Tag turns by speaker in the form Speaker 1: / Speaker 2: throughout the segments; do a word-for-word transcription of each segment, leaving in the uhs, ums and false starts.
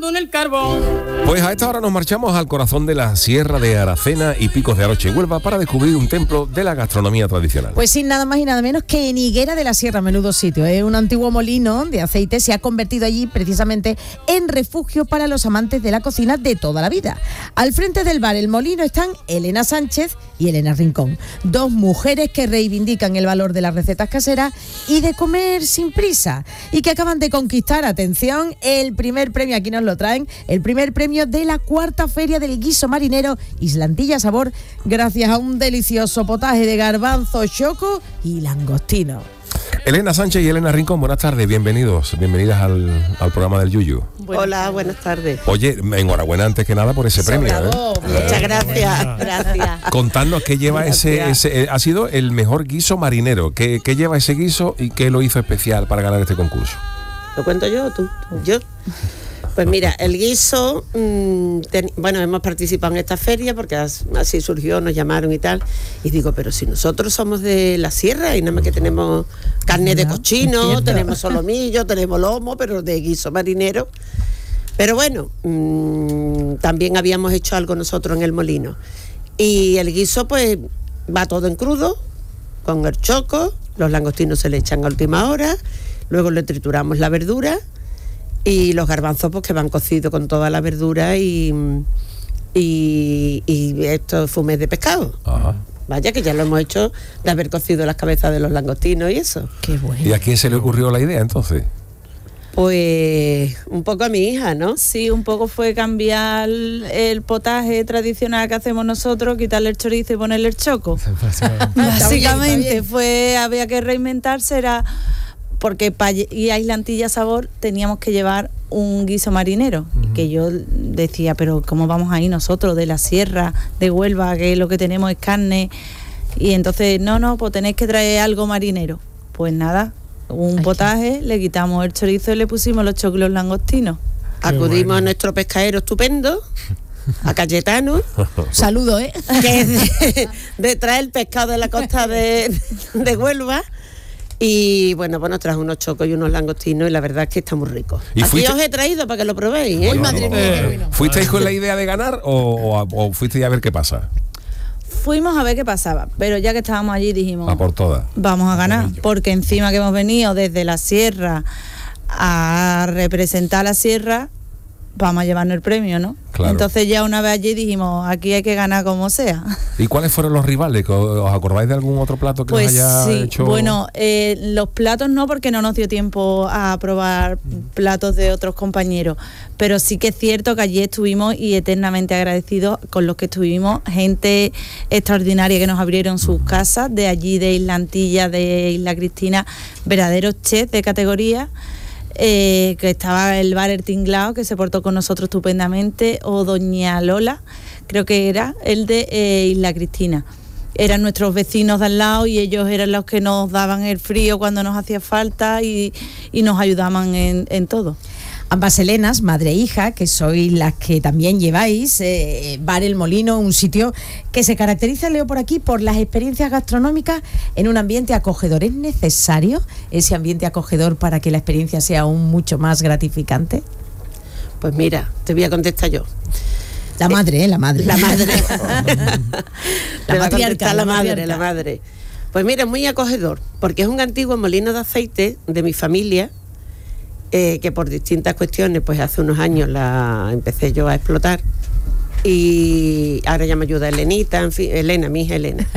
Speaker 1: asando en el carbón.
Speaker 2: Pues a esta hora nos marchamos al corazón de la Sierra de Aracena y Picos de Aroche, Huelva, para descubrir un templo de la gastronomía tradicional.
Speaker 3: Pues sin nada más y nada menos que en Higuera de la Sierra, menudo sitio. ¿eh? Un antiguo molino de aceite se ha convertido allí precisamente en refugio para los amantes de la cocina de toda la vida. Al frente del bar El Molino están Elena Sánchez y Elena Rincón, dos mujeres que reivindican el valor de las recetas caseras y de comer sin prisa, y que acaban de conquistar, atención, el primer premio, aquí nos lo traen, el primer premio de la cuarta feria del guiso marinero Islantilla Sabor, gracias a un delicioso potaje de garbanzo, choco y langostino.
Speaker 2: Elena Sánchez y Elena Rincón, buenas tardes, bienvenidos, bienvenidas al, al programa del Yuyu.
Speaker 4: Buenas Hola, tardes. Buenas tardes.
Speaker 2: Oye, enhorabuena antes que nada por ese premio. ¿eh?
Speaker 4: Muchas gracias, gracias.
Speaker 2: Contadnos qué lleva ese, ese, eh, ha sido el mejor guiso marinero, ¿Qué, qué lleva ese guiso y qué lo hizo especial para ganar este concurso?
Speaker 4: ¿Lo cuento yo o tú? Yo. Pues mira, el guiso, mmm, ten, bueno, hemos participado en esta feria porque así surgió, nos llamaron y tal, y digo, pero si nosotros somos de la sierra y nada más que tenemos carne de cochino, tenemos solomillo, tenemos lomo, pero de guiso marinero. Pero bueno, mmm, también habíamos hecho algo nosotros en el molino. Y el guiso pues va todo en crudo, con el choco, los langostinos se le echan a última hora, luego le trituramos la verdura, y los garbanzos pues que van cocidos con toda la verdura y, y, y estos fumes de pescado. Ajá. Vaya que ya lo hemos hecho de haber cocido las cabezas de los langostinos y eso.
Speaker 3: Qué bueno.
Speaker 2: ¿Y a quién se le ocurrió la idea entonces?
Speaker 4: Pues un poco a mi hija, ¿no?
Speaker 5: Sí, un poco fue cambiar el potaje tradicional que hacemos nosotros, quitarle el chorizo y ponerle el choco. Básicamente fue, había que reinventarse, era... porque para ir a Islantilla Sabor teníamos que llevar un guiso marinero, uh-huh. que yo decía, pero ¿cómo vamos a ir nosotros de la sierra de Huelva, que lo que tenemos es carne? Y entonces, no, no, pues tenéis que traer algo marinero. Pues nada, un potaje, le quitamos el chorizo y le pusimos los choclos langostinos.
Speaker 4: Qué Acudimos bueno. a nuestro pescadero estupendo, a Cayetano.
Speaker 3: Saludo, ¿eh?
Speaker 4: Que es de, de traer el pescado de la costa de, de Huelva. Y bueno, pues nos trajo unos chocos y unos langostinos y la verdad es que está muy rico. Aquí fuiste... os he traído para que lo probéis, ¿eh?
Speaker 2: Bueno,
Speaker 3: madre mía, qué bueno.
Speaker 2: ¿Fuisteis con la idea de ganar o, o, o fuisteis a ver qué pasa?
Speaker 5: Fuimos a ver qué pasaba, pero ya que estábamos allí dijimos...
Speaker 2: A por todas.
Speaker 5: Vamos a ganar, porque encima que hemos venido desde la sierra a representar la sierra, vamos a llevarnos el premio, ¿no? Claro. Entonces ya una vez allí dijimos, aquí hay que ganar como sea.
Speaker 2: ¿Y cuáles fueron los rivales? ¿Os acordáis de algún otro plato que
Speaker 5: pues
Speaker 2: os haya
Speaker 5: sí,
Speaker 2: hecho?
Speaker 5: Bueno, eh, los platos no, porque no nos dio tiempo a probar platos de otros compañeros, pero sí que es cierto que allí estuvimos y eternamente agradecidos con los que estuvimos, gente extraordinaria que nos abrieron sus casas, de allí de Islantilla, de Isla Cristina, verdaderos chefs de categoría. Eh, que estaba el bar El Tinglao, que se portó con nosotros estupendamente, o Doña Lola, creo que era el de eh, Isla Cristina. Eran nuestros vecinos de al lado y ellos eran los que nos daban el frío cuando nos hacía falta y, y nos ayudaban en, en todo.
Speaker 3: Ambas Helenas, madre e hija, que sois las que también lleváis eh, Bar El Molino, un sitio que se caracteriza, leo por aquí, por las experiencias gastronómicas en un ambiente acogedor. ¿Es necesario ese ambiente acogedor para que la experiencia sea aún mucho más gratificante?
Speaker 4: Pues mira, te voy a contestar yo.
Speaker 3: La madre, ¿eh? La madre.
Speaker 4: La madre.
Speaker 3: la matriarca,
Speaker 4: la madre, la madre. Pues mira, muy acogedor, porque es un antiguo molino de aceite de mi familia, Eh, que por distintas cuestiones, pues hace unos años la empecé yo a explotar y ahora ya me ayuda Elenita, en fin, Elena, mi hija Elena.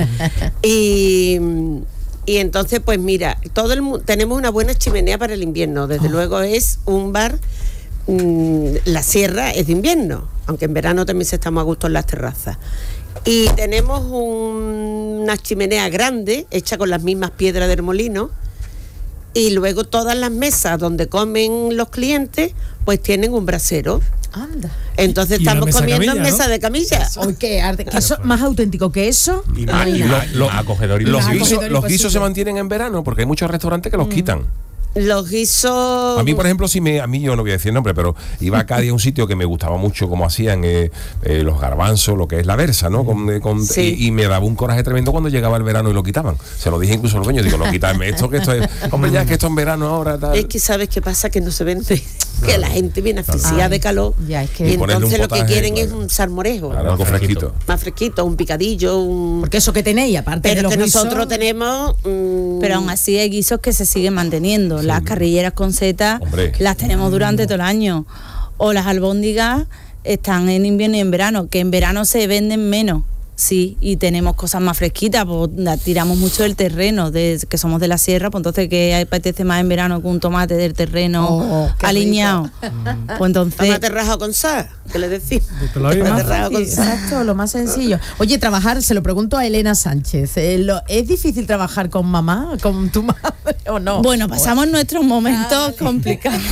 Speaker 4: y, y entonces, pues mira, todo el tenemos una buena chimenea para el invierno, desde oh. luego es un bar, mmm, la sierra es de invierno, aunque en verano también se estamos a gusto en las terrazas. Y tenemos un, una chimenea grande, hecha con las mismas piedras del molino. Y luego todas las mesas donde comen los clientes, pues tienen un brasero.
Speaker 3: Anda.
Speaker 4: Entonces
Speaker 6: y
Speaker 4: estamos
Speaker 6: mesa
Speaker 4: comiendo
Speaker 6: camilla,
Speaker 4: en mesa
Speaker 6: ¿no?
Speaker 4: de camilla.
Speaker 3: Oye, qué arte. ¿Qué eso, más auténtico que eso?
Speaker 2: Y, ah, y lo, lo, acogedor y los
Speaker 3: acogedor
Speaker 2: guisos,
Speaker 3: y
Speaker 2: los guisos
Speaker 3: posible.
Speaker 2: se mantienen en verano porque hay muchos restaurantes que los mm. quitan.
Speaker 4: Los guisos...
Speaker 2: A mí, por ejemplo, si me, a mí yo no voy a decir nombre, pero iba a Cádiz a un sitio que me gustaba mucho como hacían eh, eh, los garbanzos, lo que es la versa, ¿no? Con, con, sí. y, y me daba un coraje tremendo cuando llegaba el verano y lo quitaban. Se lo dije incluso al dueño, digo, no, quítame esto, que esto es... Hombre, ya es que esto en verano ahora... Tal.
Speaker 4: Es que ¿sabes qué pasa? Que no se vende. que la gente viene asfixiada de calor
Speaker 3: Ya, es que-
Speaker 4: y
Speaker 2: Y ponerle
Speaker 4: entonces
Speaker 2: un
Speaker 4: lo que
Speaker 2: potaje,
Speaker 4: quieren
Speaker 2: claro.
Speaker 4: es un salmorejo
Speaker 2: Claro, algo fresquito.
Speaker 4: más fresquito, un picadillo, un...
Speaker 3: Porque eso que tenéis, aparte de
Speaker 4: pero
Speaker 3: los
Speaker 4: que
Speaker 3: guisos-
Speaker 4: nosotros tenemos mm,
Speaker 5: Pero aún así hay guisos que se siguen manteniendo. Las carrilleras con setas
Speaker 2: Hombre.
Speaker 5: las tenemos durante todo el año. O las albóndigas están en invierno y en verano, que en verano se venden menos. Sí, y tenemos cosas más fresquitas, pues la tiramos mucho del terreno, de, que somos de la sierra, pues entonces que apetece más en verano que un tomate del terreno
Speaker 3: Oh, qué
Speaker 5: aliñado. Pues entonces...
Speaker 4: tomate rajado con sal, que le decimos.
Speaker 1: Te lo digo.
Speaker 4: Tomate
Speaker 3: Más
Speaker 4: rajado con
Speaker 3: fácil,
Speaker 4: sal.
Speaker 3: exacto, lo más sencillo. Oye, trabajar, se lo pregunto a Elena Sánchez, eh, lo- ¿es difícil trabajar con mamá, con tu madre o no?
Speaker 5: Bueno, pasamos nuestros momentos complicados.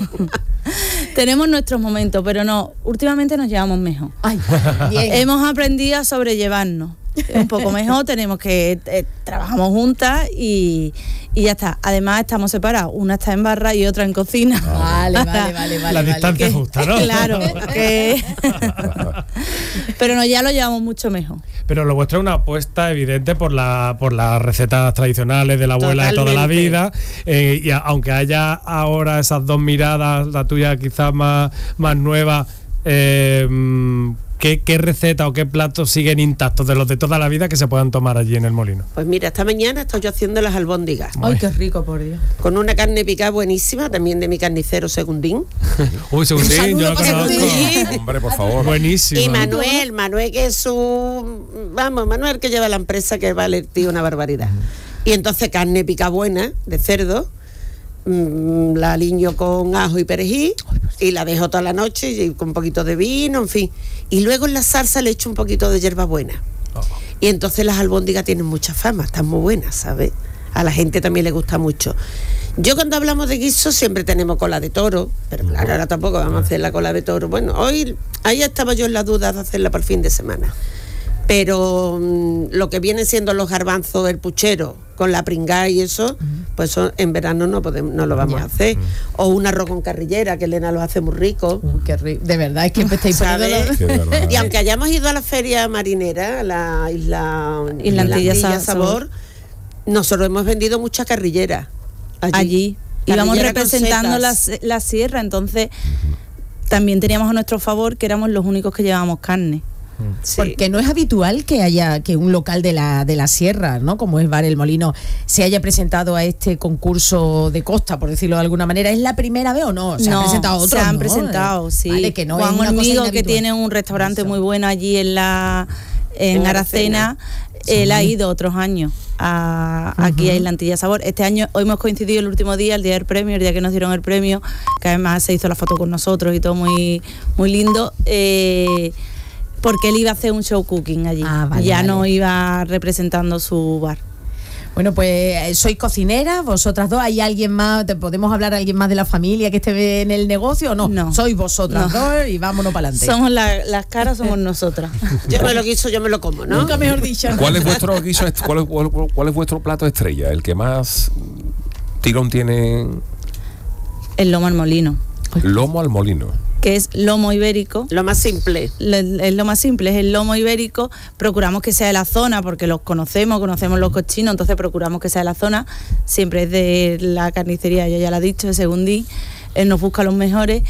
Speaker 5: Tenemos nuestros momentos, pero no, últimamente nos llevamos mejor.
Speaker 3: Ay, bien.
Speaker 5: Hemos aprendido a sobrellevarnos un poco mejor, tenemos que eh, trabajamos juntas y, y ya está. Además estamos separados, una está en barra y otra en cocina.
Speaker 3: Vale, vale, vale, vale.
Speaker 1: La
Speaker 3: vale.
Speaker 1: distancia
Speaker 5: Que-
Speaker 1: justa, ¿no?
Speaker 5: Claro, que pero no, ya lo llevamos mucho mejor.
Speaker 1: Pero lo vuestro es una apuesta evidente por la por las recetas tradicionales de la abuela de toda la
Speaker 4: Totalmente.
Speaker 1: vida, eh, y a- aunque haya ahora esas dos miradas, la tuya quizás más, más nueva, eh, mm, ¿qué, ¿qué receta o qué platos siguen intactos de los de toda la vida que se puedan tomar allí en el molino?
Speaker 4: Pues mira, esta mañana estoy yo haciendo las albóndigas
Speaker 3: Ay, qué rico, por Dios.
Speaker 4: con una carne picada buenísima, también de mi carnicero Segundín.
Speaker 1: Uy, segundín,
Speaker 3: saludo
Speaker 1: yo lo
Speaker 3: para
Speaker 1: conozco.
Speaker 4: Segundín.
Speaker 2: Hombre, por favor.
Speaker 1: Buenísimo.
Speaker 4: Y Manuel, Manuel que es su... Vamos, Manuel que lleva la empresa, que vale, tío, una barbaridad. Y entonces carne pica buena, de cerdo, mm, la aliño con ajo y perejil y la dejo toda la noche y con un poquito de vino, en fin. Y luego en la salsa le echo un poquito de hierbabuena.
Speaker 1: Oh.
Speaker 4: Y entonces las albóndigas tienen mucha fama, están muy buenas, ¿sabes? A la gente también le gusta mucho. Yo cuando hablamos de guiso siempre tenemos cola de toro, pero claro, ahora tampoco vamos a hacer la cola de toro. Bueno, hoy, ahí estaba yo en la duda de hacerla para el fin de semana. Pero mm, lo que viene siendo los garbanzos, el puchero, con la pringá y eso, pues eso en verano no podemos, no lo vamos a hacer. O un arroz con carrillera, que Elena lo hace muy rico.
Speaker 3: Uy, qué rico. De verdad, es que me estáis
Speaker 4: ¿Sabes?
Speaker 3: poniendo...
Speaker 2: Qué barbaridad.
Speaker 4: Y aunque hayamos ido a la feria marinera, a la isla
Speaker 5: Isla Antilla
Speaker 4: Antilla
Speaker 5: Sabor,
Speaker 4: Sabor, nosotros hemos vendido muchas carrilleras allí.
Speaker 5: Allí íbamos
Speaker 4: Carrillera con
Speaker 5: representando la,
Speaker 4: setas.
Speaker 5: la sierra, entonces también teníamos a nuestro favor que éramos los únicos que llevábamos carne.
Speaker 4: Sí.
Speaker 3: Porque no es habitual que haya que un local de la de la sierra, ¿no? Como es Bar El Molino, se haya presentado a este concurso de costa, por decirlo de alguna manera. ¿Es la primera vez o no? Se
Speaker 5: no,
Speaker 3: han presentado otros,
Speaker 5: se han
Speaker 3: ¿no?
Speaker 5: presentado, sí.
Speaker 3: Vale, que no es
Speaker 5: Juan
Speaker 3: una cosa
Speaker 5: Hormigo, que
Speaker 3: inhabitual.
Speaker 5: tiene un restaurante muy bueno allí en la en,
Speaker 4: En
Speaker 5: Aracena, él ha ido otros años a, aquí a Isla Antilla Sabor. Este año, hoy hemos coincidido el último día, el día del premio, el día que nos dieron el premio, que además se hizo la foto con nosotros y todo muy, muy lindo. Eh, porque él iba a hacer un show cooking allí.
Speaker 3: Ah, vale,
Speaker 5: ya
Speaker 3: vale.
Speaker 5: no iba representando su bar.
Speaker 3: Bueno, pues eh, sois cocineras, vosotras dos. ¿Hay alguien más? ¿Te podemos hablar a alguien más de la familia que esté en el negocio o no?
Speaker 5: No.
Speaker 3: Sois vosotras
Speaker 5: No.
Speaker 3: dos y vámonos para adelante.
Speaker 5: Somos la- las caras, somos nosotras.
Speaker 4: Yo me lo guiso, yo me lo como, ¿no?
Speaker 3: Nunca mejor dicho.
Speaker 2: ¿Cuál es vuestro guiso est- cuál es, cuál- cuál es vuestro plato estrella? El que más tirón tiene.
Speaker 5: El lomo al molino,
Speaker 2: Lomo al molino.
Speaker 5: que es lomo ibérico.
Speaker 4: Lo más simple.
Speaker 5: Le- es lo más simple, es el lomo ibérico. Procuramos que sea de la zona porque los conocemos, conocemos los cochinos, entonces procuramos que sea de la zona. Siempre es de la carnicería, ella ya lo ha dicho, de Segundín. Él nos busca los mejores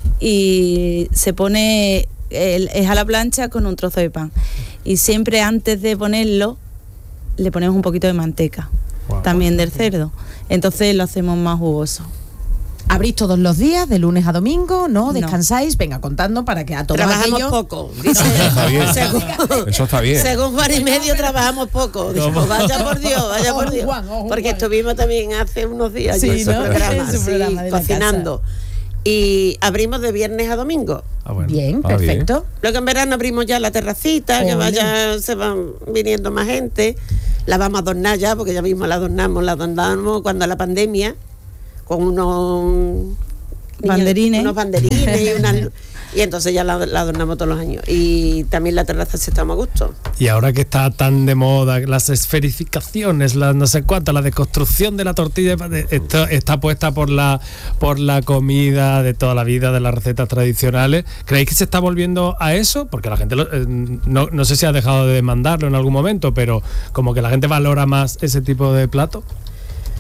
Speaker 5: y se pone, el- es a la plancha con un trozo de pan. Y siempre antes de ponerlo, le ponemos un poquito de manteca,
Speaker 1: Wow.
Speaker 5: también del cerdo. Entonces lo hacemos más jugoso.
Speaker 3: ¿Abrís todos los días, de lunes a domingo? ¿No?
Speaker 5: No.
Speaker 3: ¿Descansáis? Venga, contando para que a todos
Speaker 4: Trabajamos
Speaker 3: aquellos...
Speaker 4: poco. Dice,
Speaker 2: Está bien.
Speaker 4: según,
Speaker 2: Eso está bien.
Speaker 4: según Juan y medio trabajamos poco. Digo, vaya por Dios, vaya por
Speaker 3: Ojo,
Speaker 4: Dios.
Speaker 3: Juan, ojo,
Speaker 4: Porque
Speaker 3: Juan.
Speaker 4: estuvimos también hace unos días
Speaker 3: Sí,
Speaker 4: yo en su
Speaker 3: ¿no?
Speaker 4: programa,
Speaker 3: En su
Speaker 4: sí,
Speaker 3: programa de la
Speaker 4: cocinando. Y abrimos de viernes a domingo.
Speaker 1: Ah, bueno.
Speaker 3: Bien,
Speaker 2: Ah, bien.
Speaker 3: perfecto.
Speaker 4: Luego en verano abrimos ya la terracita, que
Speaker 3: Ole.
Speaker 4: vaya, se van viniendo más gente. La vamos a adornar ya, porque ya mismo la adornamos, la adornamos cuando la pandemia, con unos
Speaker 5: Banderines.
Speaker 4: unos banderines y unas lu- y entonces ya la, la adornamos todos los años. Y también la terraza se está muy a gusto.
Speaker 1: Y ahora que está tan de moda las esferificaciones, las no sé cuántas, la deconstrucción de la tortilla, de- esto está puesta por la por la comida de toda la vida, de las recetas tradicionales. ¿Creéis que se está volviendo a eso? Porque la gente, lo- eh, no, no sé si ha dejado de demandarlo en algún momento, pero como que la gente valora más ese tipo de plato.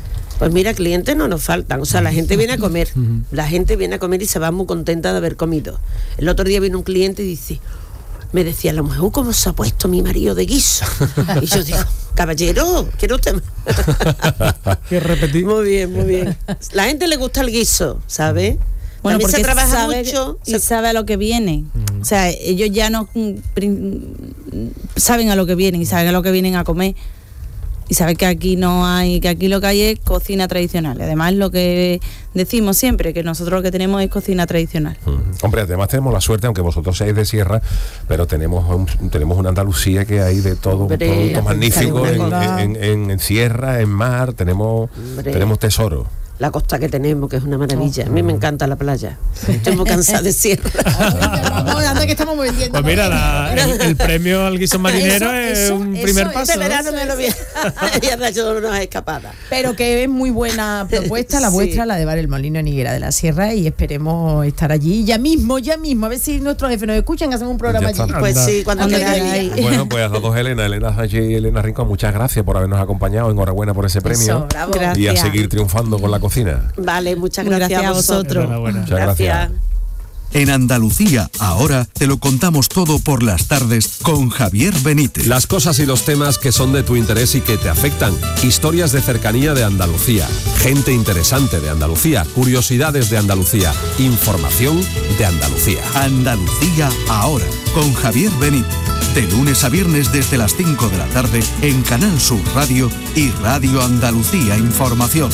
Speaker 4: Pues mira, clientes no nos faltan, o sea, la gente viene a comer, la gente viene a comer y se va muy contenta de haber comido. El otro día vino un cliente y dice, me decía la mujer, ¿cómo se ha puesto mi marido de guiso? Y yo digo, caballero, ¿quiere usted más?
Speaker 1: ¿Quieres repetir?
Speaker 4: Muy bien, muy bien. La gente le gusta el guiso, ¿sabe?
Speaker 5: Bueno,
Speaker 4: También
Speaker 5: porque
Speaker 4: se trabaja
Speaker 5: sabe,
Speaker 4: mucho.
Speaker 5: y
Speaker 4: se...
Speaker 5: sabe a lo que vienen. Mm. O sea, ellos ya no mm, saben a lo que vienen y saben a lo que vienen a comer. Y saben que aquí no hay, que aquí lo que hay es cocina tradicional. Además, lo que decimos siempre, que nosotros lo que tenemos es cocina tradicional.
Speaker 2: Mm. Hombre, además tenemos la suerte, aunque vosotros seáis de sierra, pero tenemos un, tenemos una Andalucía que hay de todo, Hombre, un producto magnífico en, en, en, en sierra, en mar, tenemos, tenemos tesoro.
Speaker 4: La costa que tenemos, que es una maravilla. A mí me encanta la playa. Estoy muy cansada de sierra.
Speaker 3: que estamos vendiendo.
Speaker 1: Pues mira, la, el, el premio al guiso marinero
Speaker 3: eso,
Speaker 1: es
Speaker 3: eso,
Speaker 1: un
Speaker 3: eso,
Speaker 1: primer
Speaker 3: eso,
Speaker 1: paso.
Speaker 4: Este verano me lo voy a dar yo unas escapadas.
Speaker 3: Pero que es muy buena propuesta la vuestra, sí. La de Bar El Molino en Higuera de la Sierra, y esperemos estar allí ya mismo, ya mismo. A ver si nuestros jefes nos escuchan, hacemos un programa allí.
Speaker 4: Pues sí, cuando queráis.
Speaker 2: Bueno, pues a las dos Elena, Elena Sánchez y Elena Rincón, muchas gracias por habernos acompañado. Enhorabuena por ese premio.
Speaker 3: Eso,
Speaker 2: y a seguir triunfando con la cocina.
Speaker 4: Vale, muchas gracias, gracias a vosotros.
Speaker 2: Muchas gracias.
Speaker 6: En Andalucía, ahora te lo contamos todo por las tardes con Javier Benítez.
Speaker 7: Las cosas y los temas que son de tu interés y que te afectan. Historias de cercanía de Andalucía. Gente interesante de Andalucía. Curiosidades de Andalucía. Información de Andalucía.
Speaker 6: Andalucía, ahora, con Javier Benítez. De lunes a viernes desde las cinco de la tarde en Canal Sur Radio y Radio Andalucía Información.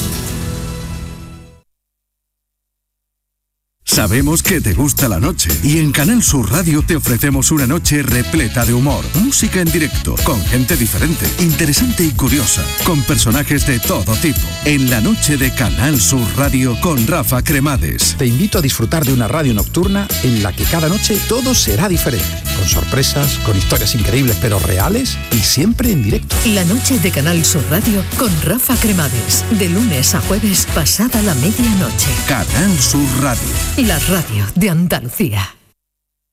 Speaker 6: Sabemos que te gusta la noche y en Canal Sur Radio te ofrecemos una noche repleta de humor, música en directo, con gente diferente, interesante y curiosa, con personajes de todo tipo. En la noche de Canal Sur Radio con Rafa Cremades.
Speaker 8: Te invito a disfrutar de una radio nocturna en la que cada noche todo será diferente, con sorpresas, con historias increíbles pero reales y siempre en directo.
Speaker 9: La noche de Canal Sur Radio con Rafa Cremades, de lunes a jueves pasada la medianoche.
Speaker 6: Canal Sur Radio.
Speaker 9: La radio de Andalucía.